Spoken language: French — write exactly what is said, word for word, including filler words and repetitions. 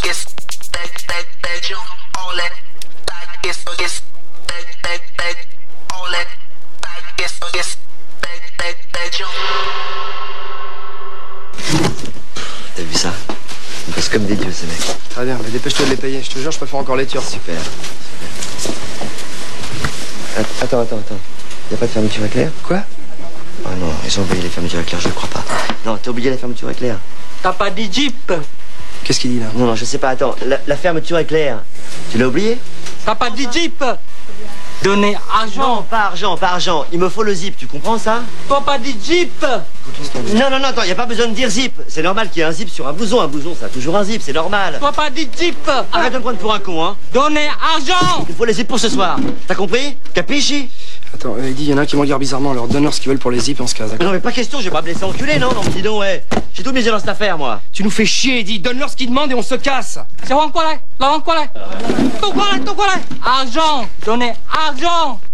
T'as vu ça? Ils bossent comme des dieux, ces mecs. Très bien, mais dépêche-toi de les payer. Je te jure, je préfère encore les Turcs. Super. Super. Attends, attends, attends. Y'a pas de fermeture éclair? Quoi? Oh non, ils ont oublié les fermetures éclair, je crois pas. Non, t'as oublié la fermeture éclair. T'as pas dit Jeep? Qu'est-ce qu'il dit là? Non, non, je sais pas, attends. La, la fermeture éclair, tu l'as oublié? T'as pas dit Jeep? Donner argent. Non, pas argent, pas argent. Il me faut le zip, tu comprends ça? T'as pas dit Jeep? Non, non, non, attends, y a pas besoin de dire zip. C'est normal qu'il y ait un zip sur un blouson. Un blouson, ça a toujours un zip, c'est normal. T'as pas dit Jeep? Arrête de me prendre pour un con, hein. Donner argent. Il faut les zips pour ce soir. T'as compris? Capisci? Attends, euh, il dit, il y en a un qui me regarde bizarrement, alors donne-leur ce qu'ils veulent pour les zips et on se casse, d'accord? Non, mais pas question, je vais pas me laisser enculer, non? Non, mais dis donc, ouais. J'ai tout misé dans cette affaire, moi. Tu nous fais chier, Eddie, donne-leur ce qu'ils demandent et on se casse! C'est quoi là? Là, quoi là? Tout quoi là? Tout quoi là? Argent. Donner argent.